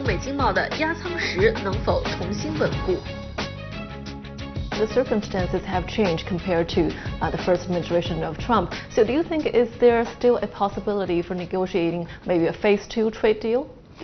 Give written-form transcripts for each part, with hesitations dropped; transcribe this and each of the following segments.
美经贸的压舱石能否重新稳固。 The circumstances have changed compared to the first administration of Trump. So do you think is there still a possibility for negotiating maybe a phase 2 trade deal?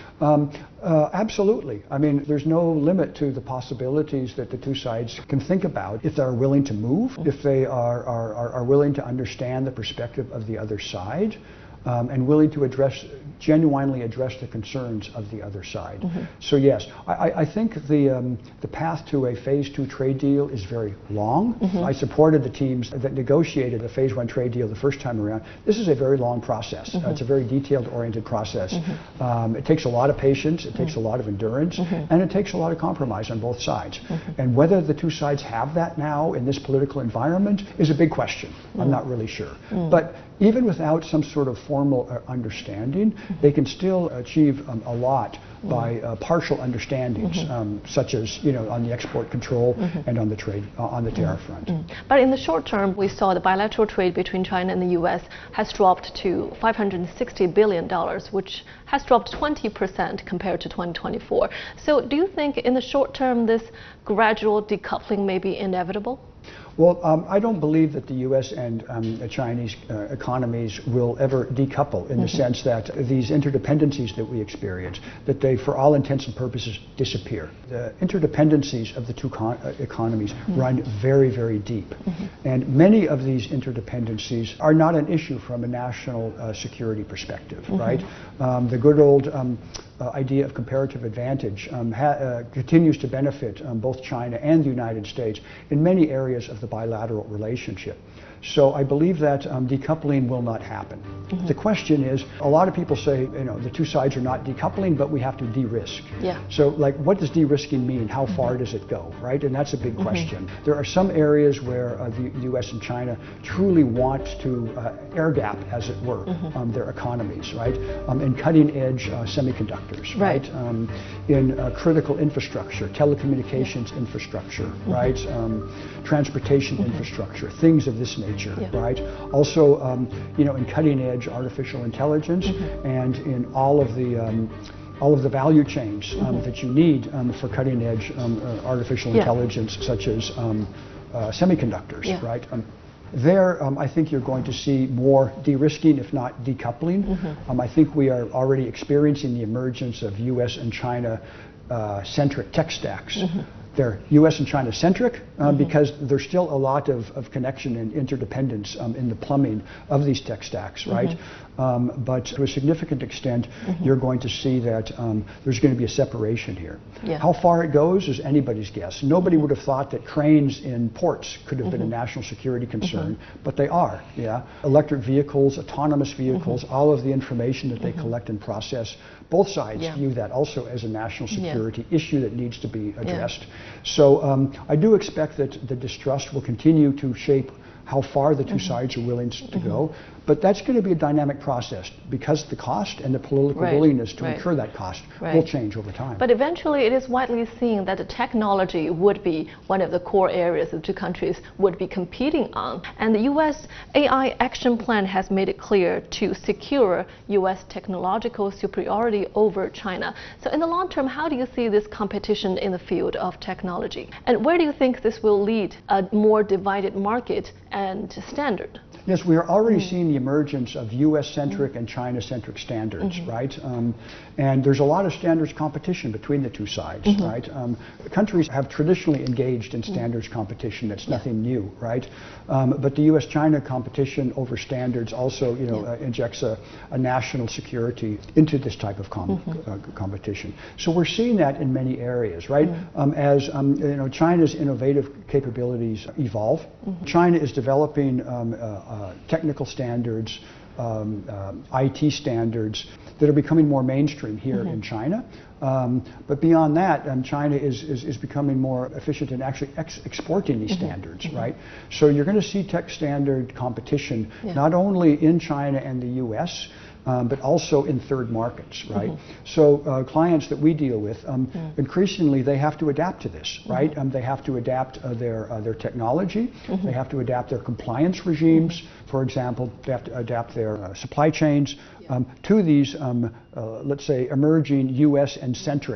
Absolutely. I mean, there's no limit to the possibilities that the two sides can think about if they're willing to move, if they are willing to understand the perspective of the other side, and willing to genuinely address the concerns of the other side. So yes, I think the path to a phase 2 trade deal is very long. I supported the teams that negotiated the phase 1 trade deal the first time around. This is a very long process. It's a very detailed oriented process. It takes a lot of patience, it takes a lot of endurance, and it takes a lot of compromise on both sides. And whether the two sides have that now in this political environment is a big question. I'm not really sure. But even without some sort of formal understanding, they can still achieve a lot by partial understandings, such as on the export control and on the trade, on the tariff front. But in the short term, we saw the bilateral trade between China and the U.S. has dropped to $560 billion, which has dropped 20% compared to 2024. So do you think in the short term this gradual decoupling may be inevitable? Well, I don't believe that the U.S. and the Chinese economies will ever decouple in the sense that these interdependencies that we experience, that they, for all intents and purposes, disappear. The interdependencies of the two economies run very, very deep. And many of these interdependencies are not an issue from a national security perspective, right? The good old idea of comparative advantage continues to benefit both China and the United States in many areas of the bilateral relationship. So I believe that decoupling will not happen. The question is, a lot of people say, the two sides are not decoupling, but we have to de-risk. So like, what does de-risking mean? How far does it go, right? And that's a big question. There are some areas where the U.S. and China truly want to air gap, as it were, their economies, right? In cutting edge semiconductors, right? In critical infrastructure, telecommunications infrastructure, right? Transportation infrastructure, things of this nature, right? Also, in cutting edge artificial intelligence and in all of the value chains that you need for cutting edge artificial intelligence, such as semiconductors, right? There, I think you're going to see more de-risking, if not decoupling. I think we are already experiencing the emergence of U.S. and China centric tech stacks. They're U.S. and China centric because there's still a lot of connection and interdependence in the plumbing of these tech stacks, right? But to a significant extent, you're going to see that there's going to be a separation here. How far it goes is anybody's guess. Nobody would have thought that cranes in ports could have been a national security concern, but they are, Electric vehicles, autonomous vehicles, all of the information that they collect and process, both sides view that also as a national security issue that needs to be addressed. So I do expect that the distrust will continue to shape how far the two sides are willing to go. But that's going to be a dynamic process because the cost and the political willingness to incur that cost will change over time. But eventually it is widely seen that the technology would be one of the core areas the two countries would be competing on. And the U.S. AI Action Plan has made it clear to secure U.S. technological superiority over China. So in the long term, how do you see this competition in the field of technology? And where do you think this will lead a more divided market and standard? Yes, we are already seeing the emergence of U.S.-centric and China-centric standards, right? And there's a lot of standards competition between the two sides, right? Countries have traditionally engaged in standards competition. That's nothing new, right? But the U.S.-China competition over standards also, injects a national security into this type of competition. So we're seeing that in many areas, right? As China's innovative capabilities evolve, China is developing technical standards, IT standards that are becoming more mainstream here in China. But beyond that, China is becoming more efficient in actually exporting these standards, right? So you're going to see tech standard competition not only in China and the U.S., but also in third markets, right? So clients that we deal with, increasingly they have to adapt to this, right? They have to adapt their technology, they have to adapt their compliance regimes, for example, they have to adapt their supply chains to these, let's say, emerging U.S. and centric